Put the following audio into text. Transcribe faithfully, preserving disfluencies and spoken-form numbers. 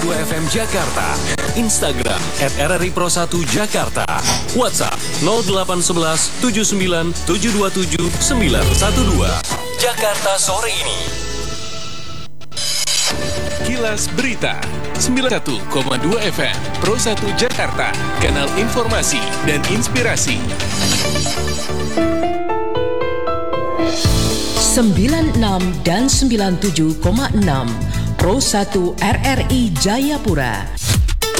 dua F M Jakarta, Instagram at R R I Pro satu Jakarta, WhatsApp nol delapan satu satu tujuh sembilan tujuh dua tujuh sembilan satu dua. Jakarta sore ini. Kilas Berita sembilan puluh satu koma dua F M Pro satu Jakarta, kanal informasi dan inspirasi. sembilan puluh enam dan sembilan puluh tujuh koma enam Pro satu R R I Jayapura.